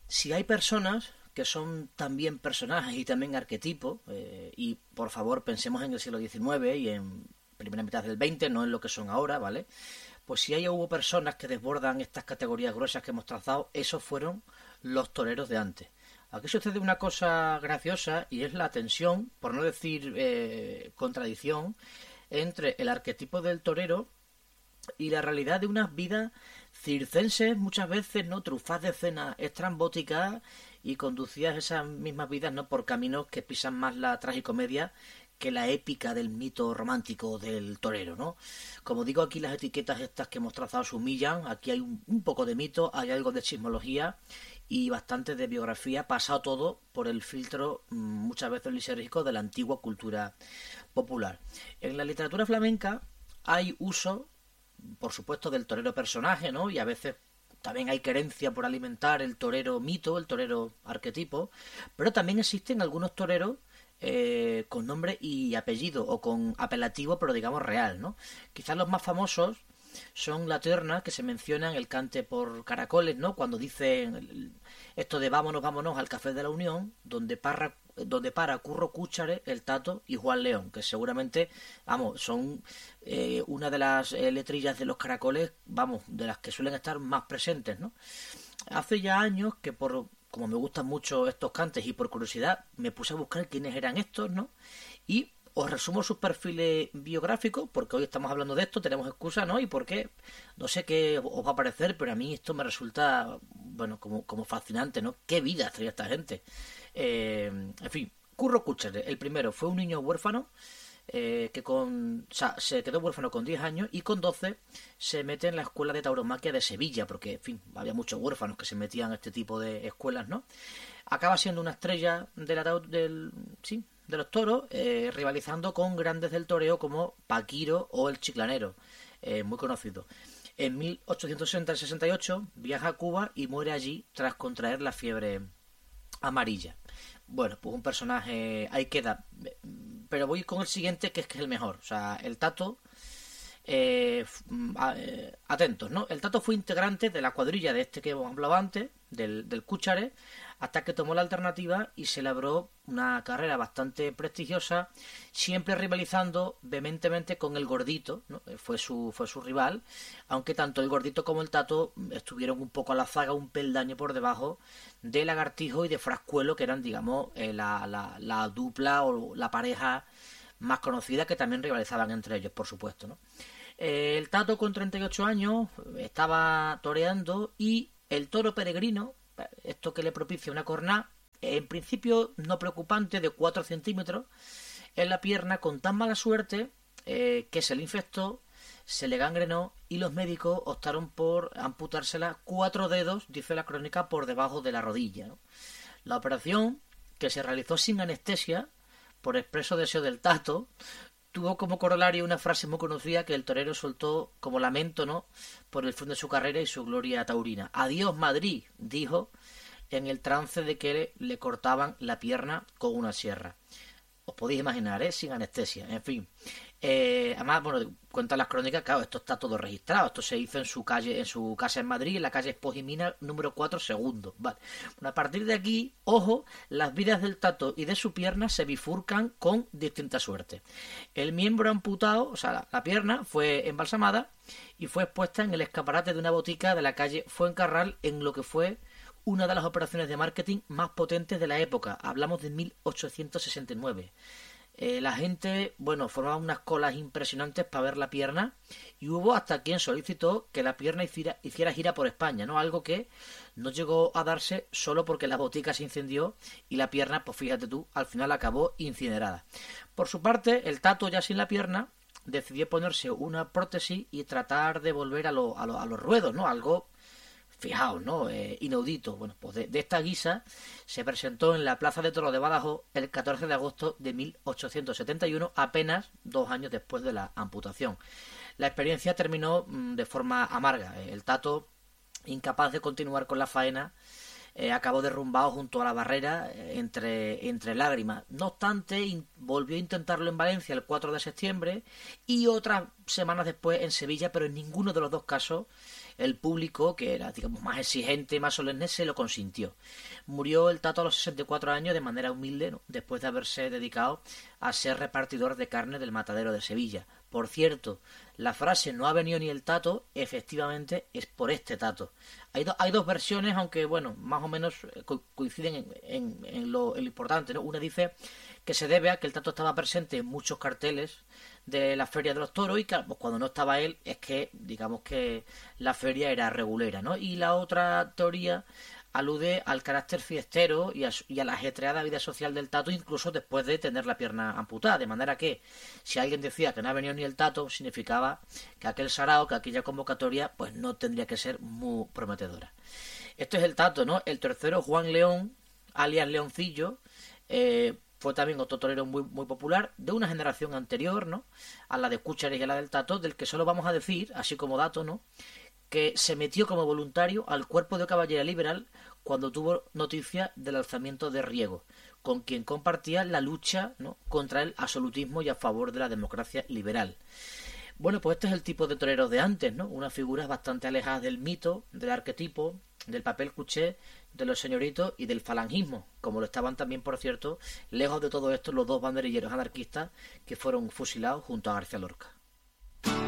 Si hay personas que son también personajes y también arquetipos, y por favor pensemos en el siglo XIX y en primera mitad del XX, no en lo que son ahora, ¿vale? Pues si hay hubo personas que desbordan estas categorías gruesas que hemos trazado, esos fueron los toreros de antes. Aquí sucede una cosa graciosa y es la tensión, por no decir contradicción, entre el arquetipo del torero y la realidad de unas vidas circenses muchas veces, ¿no? Trufas de escenas estrambóticas y conducidas esas mismas vidas, ¿no? Por caminos que pisan más la tragicomedia que la épica del mito romántico del torero, ¿no? Como digo, aquí las etiquetas estas que hemos trazado se humillan, aquí hay un poco de mito, hay algo de chismología y bastante de biografía, pasado todo por el filtro muchas veces lisérgico de la antigua cultura popular. En la literatura flamenca hay uso, por supuesto, del torero personaje, ¿no? Y a veces también hay querencia por alimentar el torero mito, el torero arquetipo, pero también existen algunos toreros con nombre y apellido o con apelativo, pero digamos real, ¿no? Quizás los más famosos son la terna que se menciona en el cante por caracoles, ¿no? Cuando dicen esto de vámonos, vámonos al Café de la Unión, donde para Curro Cúchare, el Tato y Juan León, que seguramente, vamos, son una de las letrillas de los caracoles, vamos, de las que suelen estar más presentes, ¿no? Hace ya años que como me gustan mucho estos cantes y por curiosidad me puse a buscar quiénes eran estos, ¿no? Y os resumo sus perfiles biográficos, porque hoy estamos hablando de esto, tenemos excusa, ¿no? Y por qué, no sé qué os va a parecer, pero a mí esto me resulta, bueno, como fascinante, ¿no? ¿Qué vida traía esta gente? En fin, Curro Cúchare, el primero, fue un niño huérfano, o sea, se quedó huérfano con 10 años y con 12 se mete en la escuela de tauromaquia de Sevilla, porque, en fin, había muchos huérfanos que se metían a este tipo de escuelas, ¿no? Acaba siendo una estrella sí, de los toros, rivalizando con grandes del toreo como Paquiro o el Chiclanero, muy conocido. En 1868 viaja a Cuba y muere allí tras contraer la fiebre amarilla. Bueno, pues un personaje ahí queda. Pero voy con el siguiente, que es el mejor. O sea, el Tato. Atentos, ¿no? El Tato fue integrante de la cuadrilla de este que hemos hablado antes, del Cúchare, hasta que tomó la alternativa y se labró una carrera bastante prestigiosa, siempre rivalizando vehementemente con el Gordito, ¿no? Fue su rival, aunque tanto el Gordito como el Tato estuvieron un poco a la zaga, un peldaño por debajo de Lagartijo y de Frascuelo, que eran, digamos, la dupla o la pareja más conocida, que también rivalizaban entre ellos, por supuesto, ¿no? El Tato, con 38 años, estaba toreando y el toro peregrino, esto que le propicia una cornada, en principio no preocupante, de 4 centímetros en la pierna, con tan mala suerte que se le infectó, se le gangrenó y los médicos optaron por amputársela 4 dedos, dice la crónica, por debajo de la rodilla, ¿no? La operación, que se realizó sin anestesia, por expreso deseo del Tato, tuvo como corolario una frase muy conocida que el torero soltó como lamento, ¿no?, por el fin de su carrera y su gloria taurina. Adiós Madrid, dijo, en el trance de que le cortaban la pierna con una sierra. Os podéis imaginar, sin anestesia, en fin. Además, bueno, cuentan las crónicas, claro, esto está todo registrado. Esto se hizo en su casa en Madrid, en la calle Espojimina, número 4, segundo. Vale. Bueno, a partir de aquí, ojo, las vidas del Tato y de su pierna se bifurcan con distinta suerte. El miembro amputado, o sea, la pierna, fue embalsamada y fue expuesta en el escaparate de una botica de la calle Fuencarral, en lo que fue una de las operaciones de marketing más potentes de la época. Hablamos de 1869. La gente, bueno, formaba unas colas impresionantes para ver la pierna y hubo hasta quien solicitó que la pierna hiciera gira por España, ¿no? Algo que no llegó a darse solo porque la botica se incendió y la pierna, pues fíjate tú, al final acabó incinerada. Por su parte, el Tato, ya sin la pierna, decidió ponerse una prótesis y tratar de volver a los ruedos, ¿no? Algo, fijaos, ¿no? Inaudito. Bueno, pues de esta guisa se presentó en la Plaza de Toros de Badajoz el 14 de agosto de 1871, apenas 2 años después de la amputación. La experiencia terminó de forma amarga. El Tato, incapaz de continuar con la faena, acabó derrumbado junto a la barrera entre lágrimas. No obstante, volvió a intentarlo en Valencia el 4 de septiembre y otras semanas después en Sevilla, pero en ninguno de los dos casos el público, que era, digamos, más exigente, más solemne, se lo consintió. Murió el Tato a los 64 años de manera humilde, ¿no?, después de haberse dedicado a ser repartidor de carne del matadero de Sevilla. Por cierto, la frase "no ha venido ni el Tato", efectivamente es por este Tato. Hay dos versiones, aunque bueno, más o menos coinciden en lo importante, ¿no? Una dice que se debe a que el Tato estaba presente en muchos carteles de la Feria de los Toros y que pues, cuando no estaba él es que, digamos que la feria era regulera, ¿no? Y la otra teoría alude al carácter fiestero y a la ajetreada vida social del Tato, incluso después de tener la pierna amputada, de manera que si alguien decía que no ha venido ni el Tato, significaba que aquel sarao, que aquella convocatoria, pues no tendría que ser muy prometedora. Esto es el Tato, ¿no? El tercero, Juan León, alias Leoncillo, fue también otro torero muy popular, de una generación anterior, ¿no?, a la de Cúchares y a la del Tato, del que solo vamos a decir, así como dato, ¿no?, que se metió como voluntario al cuerpo de caballería liberal cuando tuvo noticia del alzamiento de Riego, con quien compartía la lucha, ¿no?, contra el absolutismo y a favor de la democracia liberal. Bueno, pues este es el tipo de toreros de antes, ¿no? Unas figuras bastante alejadas del mito, del arquetipo, del papel cuché, de los señoritos y del falangismo, como lo estaban también, por cierto, lejos de todo esto, los dos banderilleros anarquistas que fueron fusilados junto a García Lorca.